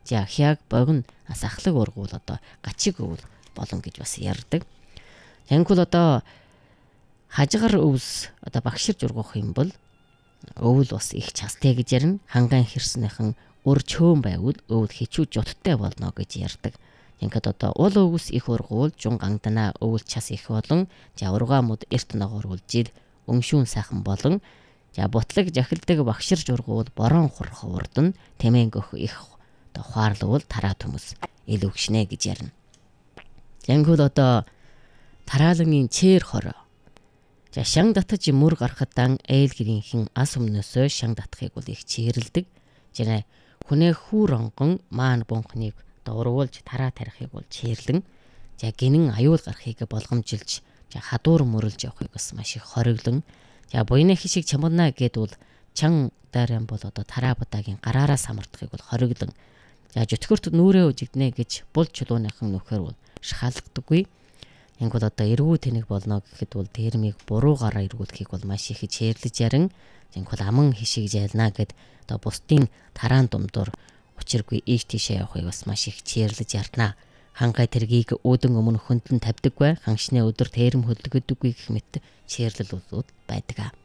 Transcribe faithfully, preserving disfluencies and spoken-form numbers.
За хяг богино асахлаг ургуул одоо гачиг өвөл болон гэж бас ярьдаг. Янгуул одоо хажгаар өвс одоо багширж ургах юм бол өвөл бас их частэ гэж ярина. Хангаан хэрснийхэн өр чөөн байвал өвөл хичүү жуттай болно гэж ярьдаг. Ингээд одоо уул өвс их ургуул жун гангданаа өвөл час их болон за ургаамууд эрт ногоор үлжил өншүүн сайхан болон за бутлаг жахилдаг багширж ургуул борон хурх урдан тэмээн гөх их одоо хуарлуул тараа төмөс ил өгшнэ гэж ярина. Янгуул одоо тараалагын чээр хороо. За шан татаж мөр гарахтан эйл гэрийнхэн ас өмнөөсөө шан татахыг бол их чирлдэг. Жирэ хүнээ хүүр онгон маан бунхныг дурвуулж тараа тарихыг бол чирлэн. За гинэн аюул гарахыг болгомжилж за хадуур мөрөлж явахыг бас маш их хориглон. За буйны хишиг чамгнаа гэдвэл чан дайран бол одоо тараа бадагийн гараараа самардахыг бол хориглон. За жөтгөрт нүрээ үжигднэ гэж бул чулууныхан нөхөр бол шахалдаггүй. Ингүүл одоо эргүү тэнэг болно гэхэд бол термийг буруугаараа эргүүлэхийг бол маш их чирлэж ярин. Ингүүл аман хишиг жайлнаа гэд одоо бусдын тараан думдуур учиргүй ийш тийшээ явахыг бас маш их чирлэж ярнаа. Хангай тэргийг өөдөн өмнө хөндлөн тавьдаггүй, ханшны өдөр тэрэм хөлдөгдөггүй гэх мэт чирлэл бол байдаг.